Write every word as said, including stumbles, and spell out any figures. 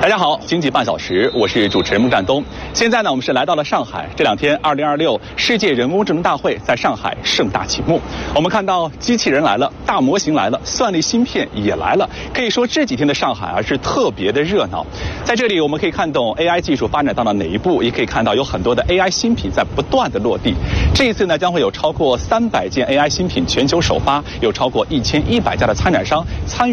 大家好，经济半小时，我是主持人穆占东。现在呢，我们是来到了上海。这两天，二零二六世界人工智能大会在上海盛大启幕。我们看到机器人来了，大模型来了，算力芯片也来了。可以说这几天的上海啊是特别的热闹。在这里，我们可以看懂 A I 技术发展到了哪一步，也可以看到有很多的 A I 新品在不断的落地。这一次呢，将会有超过三百件 A I 新品全球首发，有超过一千一百家的参展商参与。